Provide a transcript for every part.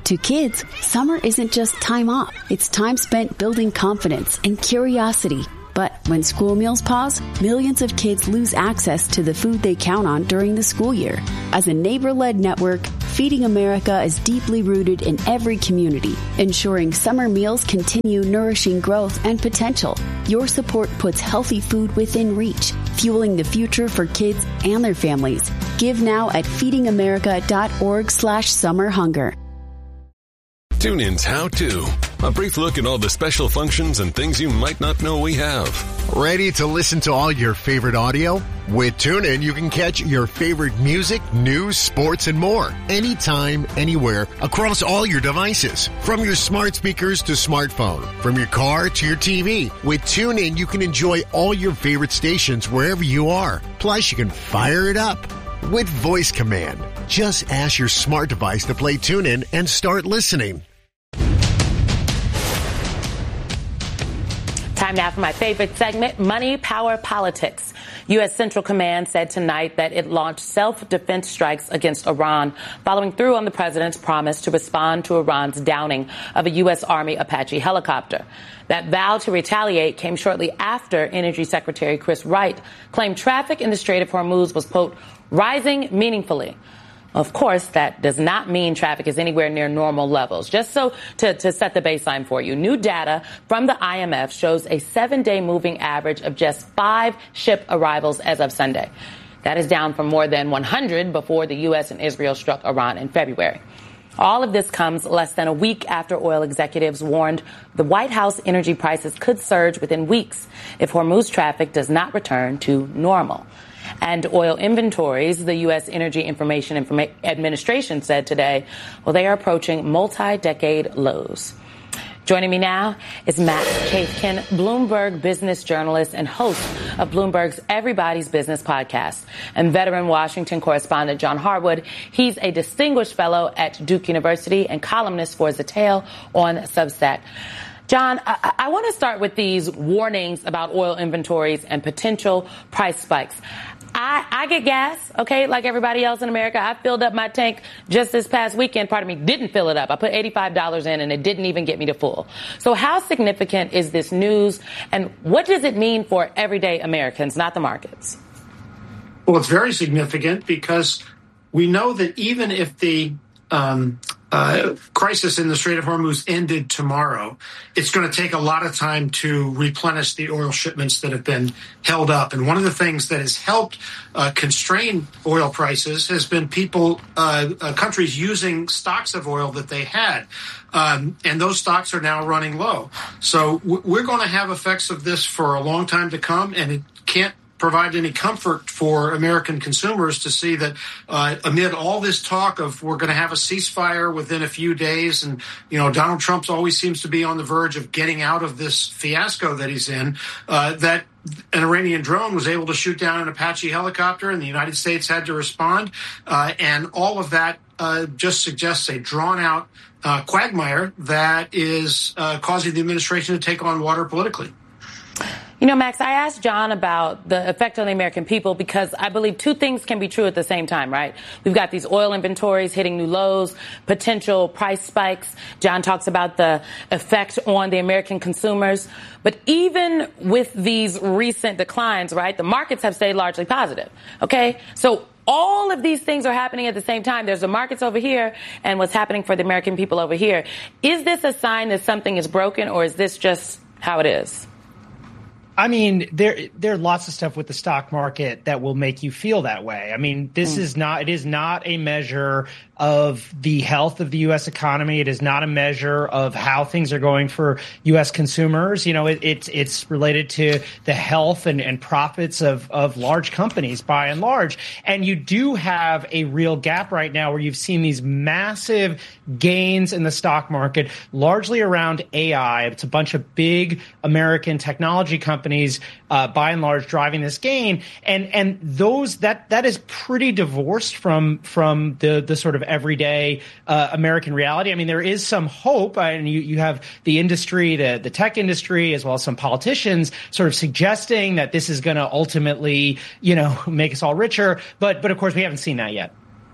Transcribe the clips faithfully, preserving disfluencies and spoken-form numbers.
To kids, summer isn't just time off. It's time spent building confidence and curiosity. But when school meals pause, millions of kids lose access to the food they count on during the school year. As a neighbor-led network, Feeding America is deeply rooted in every community, ensuring summer meals continue nourishing growth and potential. Your support puts healthy food within reach, fueling the future for kids and their families. Give now at feedingamerica.org slash summer hunger. TuneIn's How To. A brief look at all the special functions and things you might not know we have. Ready to listen to all your favorite audio? With TuneIn, you can catch your favorite music, news, sports, and more. Anytime, anywhere, across all your devices. From your smart speakers to smartphone. From your car to your T V. With TuneIn, you can enjoy all your favorite stations wherever you are. Plus, you can fire it up with voice command. Just ask your smart device to play TuneIn and start listening. Time now for my favorite segment, Money, Power, Politics. U S. Central Command said tonight that it launched self-defense strikes against Iran, following through on the president's promise to respond to Iran's downing of a U S. Army Apache helicopter. That vow to retaliate came shortly after Energy Secretary Chris Wright claimed traffic in the Strait of Hormuz was, quote, rising meaningfully. Of course, that does not mean traffic is anywhere near normal levels. Just so to, to set the baseline for you, new data from the I M F shows a seven-day moving average of just five ship arrivals as of Sunday. That is down from more than one hundred before the U S and Israel struck Iran in February. All of this comes less than a week after oil executives warned the White House energy prices could surge within weeks if Hormuz traffic does not return to normal. And oil inventories, the U S. Energy Information Informa- Administration said today, well, they are approaching multi-decade lows. Joining me now is Max Chafkin, Bloomberg business journalist and host of Bloomberg's Everybody's Business podcast, and veteran Washington correspondent John Harwood. He's a distinguished fellow at Duke University and columnist for Zatel on Substack. John, I, I want to start with these warnings about oil inventories and potential price spikes. I, I get gas, okay, like everybody else in America. I filled up my tank just this past weekend. Part of me didn't fill it up. I put eighty-five dollars in and it didn't even get me to full. So how significant is this news, and what does it mean for everyday Americans, not the markets? Well, it's very significant because we know that even if the um, uh, crisis in the Strait of Hormuz ended tomorrow, it's going to take a lot of time to replenish the oil shipments that have been held up. And one of the things that has helped uh, constrain oil prices has been people, uh, uh, countries using stocks of oil that they had. Um, and those stocks are now running low. So w- we're going to have effects of this for a long time to come, and it can't provide any comfort for American consumers to see that uh, amid all this talk of we're going to have a ceasefire within a few days, and you know Donald Trump always seems to be on the verge of getting out of this fiasco that he's in, uh, that an Iranian drone was able to shoot down an Apache helicopter and the United States had to respond, uh, and all of that uh, just suggests a drawn-out uh, quagmire that is uh, causing the administration to take on water politically. You know, Max, I asked John about the effect on the American people because I believe two things can be true at the same time, right? We've got these oil inventories hitting new lows, potential price spikes. John talks about the effect on the American consumers. But even with these recent declines, right, the markets have stayed largely positive, okay? So all of these things are happening at the same time. There's the markets over here and what's happening for the American people over here. Is this a sign that something is broken, or is this just how it is? I mean, there there are lots of stuff with the stock market that will make you feel that way. I mean, this mm. is not it is not a measure of the health of the U S economy. It is not a measure of how things are going for U S consumers. You know, it, it's it's related to the health and, and profits of, of large companies by and large. And you do have a real gap right now where you've seen these massive gains in the stock market, largely around A I. It's a bunch of big American technology companies, uh, by and large, driving this gain. And and those that that is pretty divorced from from the the sort of everyday uh, American reality. I mean, there is some hope, uh, and you, you have the industry, the, the tech industry, as well as some politicians sort of suggesting that this is going to ultimately, you know, make us all richer. But, but of course, we haven't seen that yet.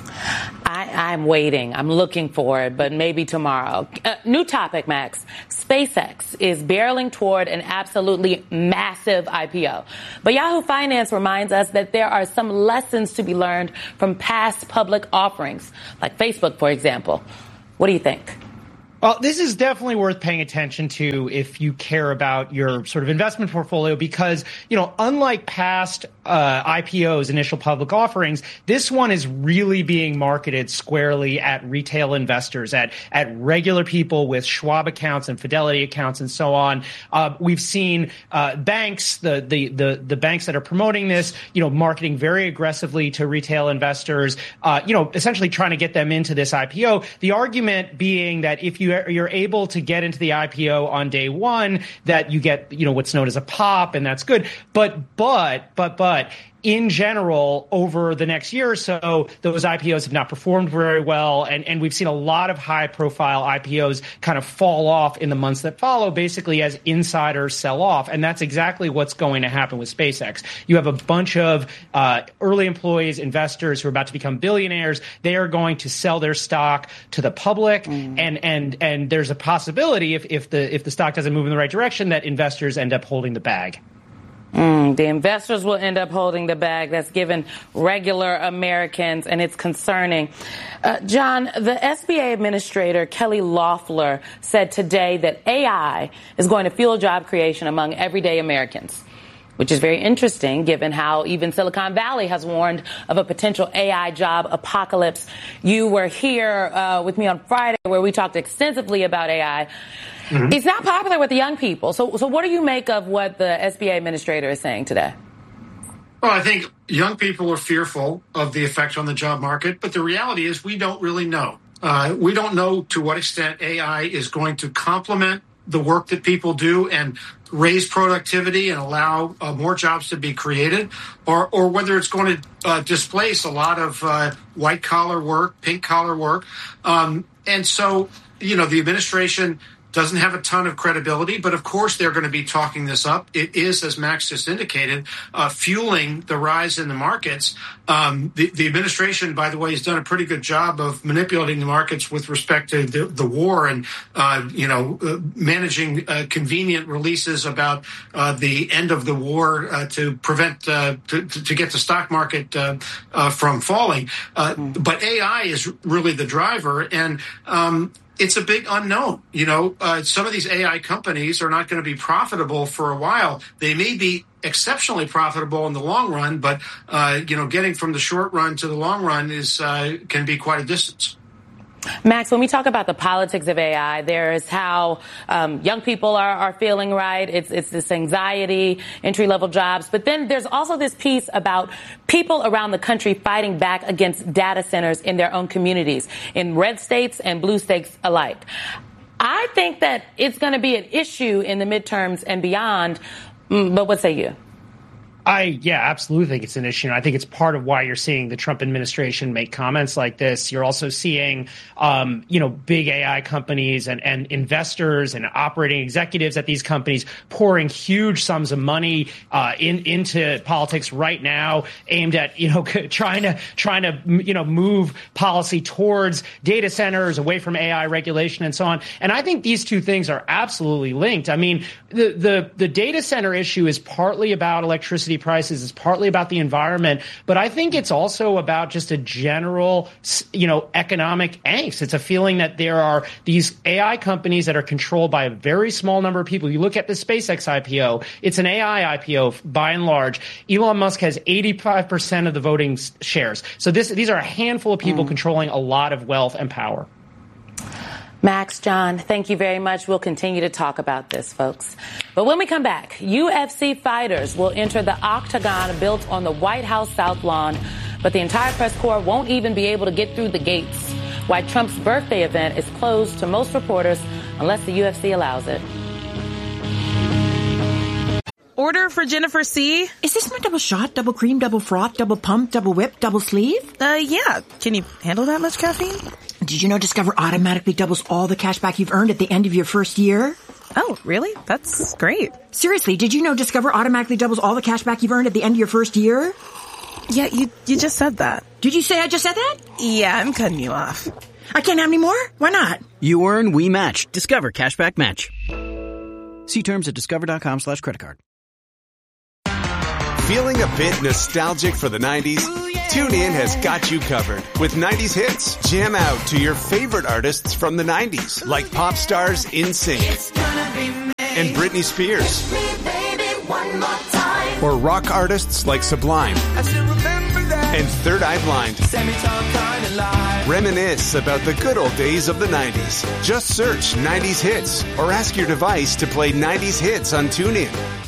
I, I'm waiting. I'm looking for it, but maybe tomorrow. Uh, new topic, Max. SpaceX is barreling toward an absolutely massive I P O. But Yahoo Finance reminds us that there are some lessons to be learned from past public offerings, like Facebook, for example. What do you think? Well, this is definitely worth paying attention to if you care about your sort of investment portfolio because, you know, unlike past uh, I P Os, initial public offerings, this one is really being marketed squarely at retail investors, at at regular people with Schwab accounts and Fidelity accounts and so on. Uh, we've seen uh, banks, the, the the the banks that are promoting this, you know, marketing very aggressively to retail investors, uh, you know, essentially trying to get them into this I P O. The argument being that if you you're able to get into the I P O on day one, that you get, you know, what's known as a pop, and that's good. But, but, but, but, in general, over the next year or so, those I P Os have not performed very well, and, and we've seen a lot of high-profile I P Os kind of fall off in the months that follow, basically as insiders sell off, and that's exactly what's going to happen with SpaceX. You have a bunch of uh, early employees, investors who are about to become billionaires. They are going to sell their stock to the public, mm. and and and there's a possibility, if if the if the stock doesn't move in the right direction, that investors end up holding the bag. Mm, the investors will end up holding the bag that's given regular Americans, and it's concerning. Uh, John, the S B A administrator, Kelly Loeffler, said today that A I is going to fuel job creation among everyday Americans, which is very interesting given how even Silicon Valley has warned of a potential A I job apocalypse. You were here uh, with me on Friday where we talked extensively about A I. Mm-hmm. It's not popular with the young people. So, so what do you make of what the S B A administrator is saying today? Well, I think young people are fearful of the effect on the job market, but the reality is we don't really know. Uh, we don't know to what extent A I is going to complement the work that people do and raise productivity and allow uh, more jobs to be created, or, or whether it's going to uh, displace a lot of uh, white-collar work, pink-collar work. Um, and so, you know, the administration doesn't have a ton of credibility, but of course they're going to be talking this up. It is, as Max just indicated, uh, fueling the rise in the markets. Um, the, the administration, by the way, has done a pretty good job of manipulating the markets with respect to the, the war and, uh, you know, uh, managing uh, convenient releases about uh, the end of the war uh, to prevent, uh, to, to get the stock market uh, uh, from falling. Uh, mm-hmm. But A I is really the driver, and um, it's a big unknown. You know, uh, some of these A I companies are not going to be profitable for a while. They may be exceptionally profitable in the long run, but, uh, you know, getting from the short run to the long run is uh, can be quite a distance. Max, when we talk about the politics of A I, there is how um, young people are, are feeling, right? It's, it's this anxiety, entry-level jobs. But then there's also this piece about people around the country fighting back against data centers in their own communities, in red states and blue states alike. I think that it's going to be an issue in the midterms and beyond. But what say you? I, yeah, absolutely think it's an issue. And I think it's part of why you're seeing the Trump administration make comments like this. You're also seeing, um, you know, big A I companies and, and investors and operating executives at these companies pouring huge sums of money uh, in, into politics right now, aimed at, you know, trying to trying to, you know, move policy towards data centers, away from A I regulation and so on. And I think these two things are absolutely linked. I mean, the the, the data center issue is partly about electricity prices, is partly about the environment, but I think it's also about just a general, you know, economic angst. It's a feeling that there are these A I companies that are controlled by a very small number of people. You look at the SpaceX I P O, it's an A I I P O by and large. Elon Musk has eighty-five percent of the voting shares. So this, these are a handful of people mm. controlling a lot of wealth and power. Max, John, thank you very much. We'll continue to talk about this, folks. But when we come back, U F C fighters will enter the octagon built on the White House South Lawn, but the entire press corps won't even be able to get through the gates. Why Trump's birthday event is closed to most reporters unless the U F C allows it. Order for Jennifer C. Is this my double shot, double cream, double froth, double pump, double whip, double sleeve? Uh, yeah. Can you handle that much caffeine? Did you know Discover automatically doubles all the cash back you've earned at the end of your first year? Oh, really? That's great. Seriously, did you know Discover automatically doubles all the cash back you've earned at the end of your first year? Yeah, you you just said that. Did you say I just said that? Yeah, I'm cutting you off. I can't have any more? Why not? You earn, we match. Discover Cashback Match. See terms at discover.com slash credit card. Feeling a bit nostalgic for the nineties? TuneIn has got you covered with nineties hits. Jam out to your favorite artists from the nineties, like pop stars NSYNC and Britney Spears. Or rock artists like Sublime and Third Eye Blind. Reminisce about the good old days of the nineties. Just search nineties hits or ask your device to play nineties hits on TuneIn.